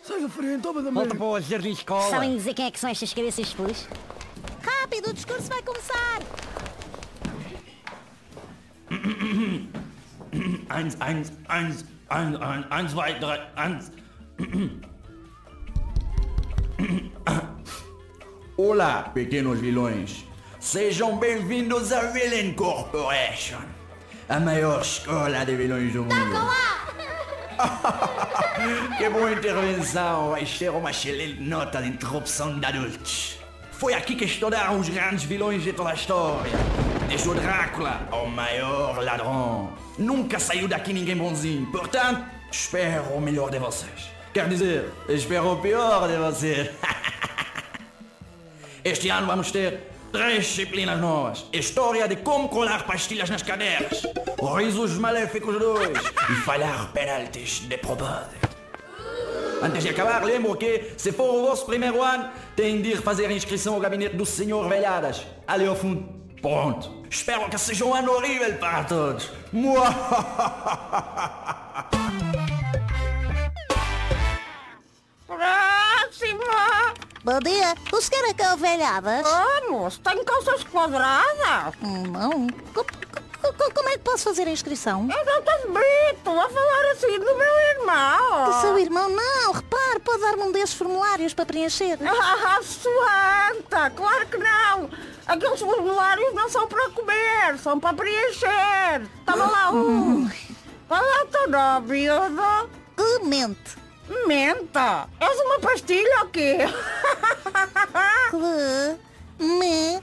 Sai da frente, toma da Volta mão. para o jardim de escola. Sabem dizer quem é que são estas cabeças de pus? Rápido, o discurso vai começar! Eins, zwei, drei, eins. Olá, pequenos vilões. Sejam bem-vindos à Villain Corporation, a maior escola de vilões do mundo. Que boa intervenção! Vai ser uma excelente nota de interrupção de adultos. Foi aqui que estudaram os grandes vilões de toda a história. Desde o Drácula ao maior ladrão. Nunca saiu daqui ninguém bonzinho. Portanto, espero o melhor de vocês. Quer dizer, espero o pior de vocês. Este ano vamos ter 3 disciplinas novas. História de como colar pastilhas nas cadeiras. Risos maléficos 2. E falhar penaltis de propósito. Antes de acabar, lembro que, se for o vosso primeiro ano, têm de ir fazer a inscrição ao gabinete do Sr. Velhadas. Ali ao fundo. Pronto. Espero que seja um ano horrível para todos. Próxima! Bom dia, o senhor é que é o velhada? Oh, moço, tem calças quadradas? Não. Como é que posso fazer a inscrição? Eu não te admito a falar assim do meu irmão. Do seu irmão? Não, repare, pode dar-me um desses formulários para preencher. Ah, santa, claro que não. Aqueles formulários não são para comer, são para preencher. Toma lá um. Qual é o teu nome, miúdo? Clemente. Menta. És uma pastilha ou quê? Clemente.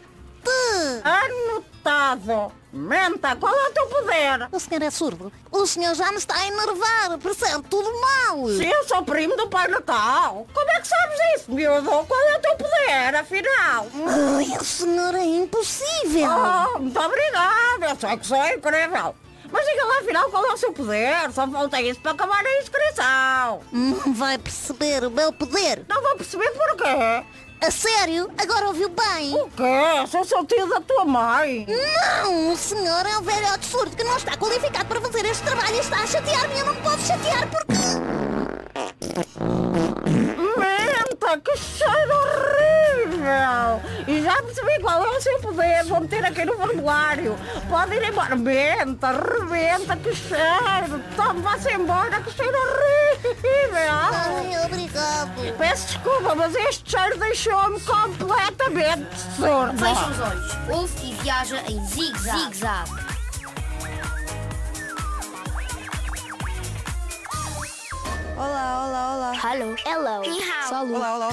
Anotado. Menta, qual é o teu poder? O senhor é surdo. O senhor já me está a enervar. Percebe tudo mal. Sim, eu sou primo do Pai Natal. Como é que sabes isso, miúdo? Qual é o teu poder, afinal? Ai, o senhor é impossível. Oh, muito obrigada. Eu sei que sou incrível. Mas diga lá, afinal, qual é o seu poder? Só falta isso para acabar a inscrição. Não vai perceber o meu poder. Não vou perceber porquê. A sério? Agora ouviu bem? O quê? Sou seu tio da tua mãe. Não, o senhor é um velhote surdo que não está qualificado para fazer este trabalho e está a chatear-me. Eu não posso chatear porque... Menta, que cheiro horrível! E já percebi qual é o seu poder. Vou meter aqui no formulário. Pode ir embora. Menta, rebenta, que cheiro. Tome, vá-se embora, que cheiro horrível. Ai, obrigado. Peço desculpa, mas este cheiro deixou-me completamente surdo. Fecha os olhos, ouve e viaja em zigue-zague. Olá, olá, olá. Hello. Olá, olá, olá.